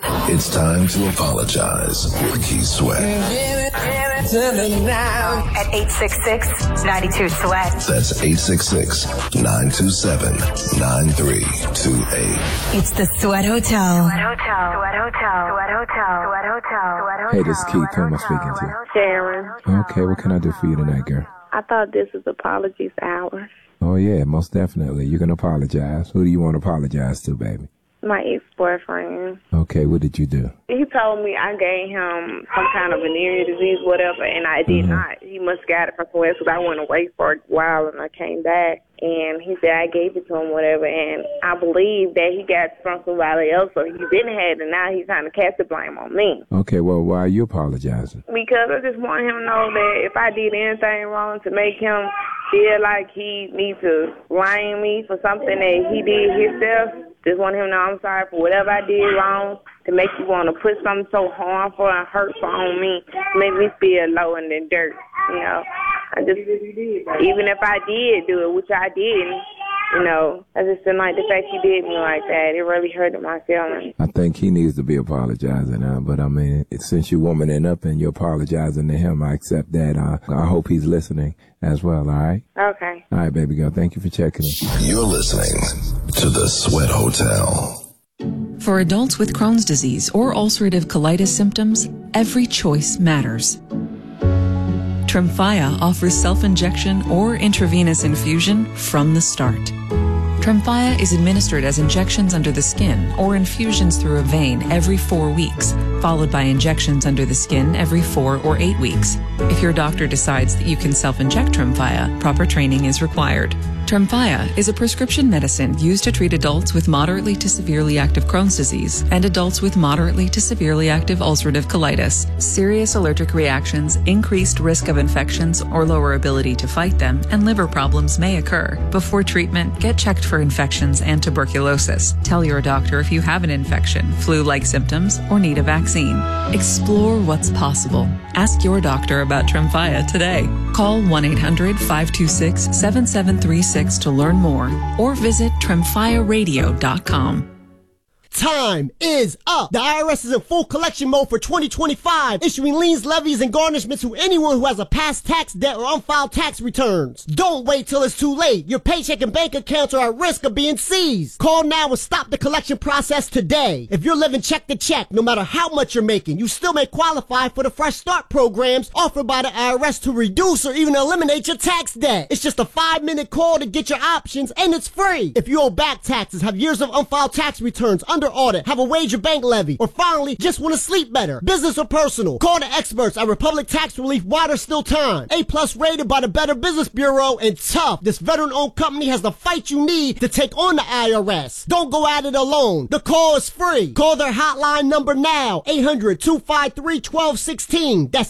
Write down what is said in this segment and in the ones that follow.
It's time to apologize with Keith Sweat. At 866-92-SWEAT. That's 866-927-9328. It's the Sweat Hotel. Hey, this is Keith. Who am I speaking to? Sharon. Okay, what can I do for you tonight, girl? I thought this was apologies hour. Oh, yeah, most definitely. You can apologize. Who do you want to apologize to, baby? My ex-boyfriend. Okay, what did you do? He told me I gave him some kind of venereal disease, whatever, and I did not. He must got it from somewhere because I went away for a while and I came back. And he said I gave it to him, whatever, and I believe that he got it from somebody else, so he didn't have it, and now he's trying to cast the blame on me. Okay, well, why are you apologizing? Because I just want him to know that if I did anything wrong to make him feel like he needs to blame me for something that he did himself, just want him to know I'm sorry for whatever I did wrong, to make you want to put something so harmful and hurtful on me, make me feel low in the dirt, you know. I just, even if I did do it, which I didn't, you know, I just didn't like the fact he did me like that. It really hurted my feelings. I think he needs to be apologizing now, but I mean, since you're womaning up and you're apologizing to him, I accept that. I hope he's listening as well, all right? Okay. All right, baby girl, thank you for checking in. You're listening to the Sweat Hotel. For adults with Crohn's disease or ulcerative colitis symptoms, every choice matters. Tremfya offers self-injection or intravenous infusion from the start. Tremfya is administered as injections under the skin or infusions through a vein every 4 weeks, followed by injections under the skin every 4 or 8 weeks. If your doctor decides that you can self-inject Tremfya, proper training is required. Tremfya is a prescription medicine used to treat adults with moderately to severely active Crohn's disease and adults with moderately to severely active ulcerative colitis. Serious allergic reactions, increased risk of infections or lower ability to fight them, and liver problems may occur. Before treatment, get checked for infections and tuberculosis. Tell your doctor if you have an infection, flu-like symptoms, or need a vaccine. Explore what's possible. Ask your doctor about Tremfya today. Call 1-800-526-7736 to learn more, or visit tremfyaradio.com. Time is up. The IRS is in full collection mode for 2025, issuing liens, levies, and garnishments to anyone who has a past tax debt or unfiled tax returns. Don't wait till it's too late. Your paycheck and bank accounts are at risk of being seized. Call now and stop the collection process today. If you're living check to check, no matter how much you're making, you still may qualify for the Fresh Start programs offered by the IRS to reduce or even eliminate your tax debt. It's just a 5-minute call to get your options, and it's free. If you owe back taxes, have years of unfiled tax returns, under audit, have a wage or bank levy, or finally just want to sleep better, business or personal, call the experts at Republic Tax Relief while there's still time. A+ rated by the Better Business Bureau, and tough. This veteran-owned company has the fight you need to take on the IRS. Don't go at it alone. The call is free. Call their hotline number now, 800-253-1216. That's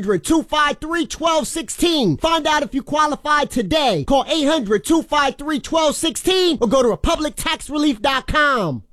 800-253-1216. Find out if you qualify today. Call 800-253-1216 or go to republictaxrelief.com.